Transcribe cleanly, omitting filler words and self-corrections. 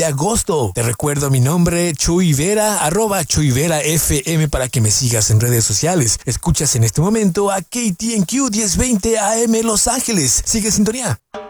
de agosto. Te recuerdo mi nombre, Chuy Vera, @ChuyVeraFM para que me sigas en redes sociales. Escuchas en este momento a KTNQ 1020 AM Los Ángeles. Sigue en sintonía.